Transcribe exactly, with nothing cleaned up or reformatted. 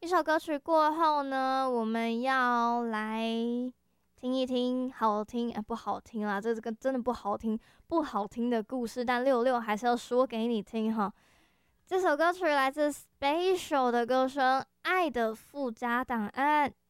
一首歌曲过后呢，我们要来听一听好听，哎，不好听啦，这个真的不好听，不好听的故事，但六六还是要说给你听哈。这首歌曲来自 Special 的歌声《爱的附加档案》。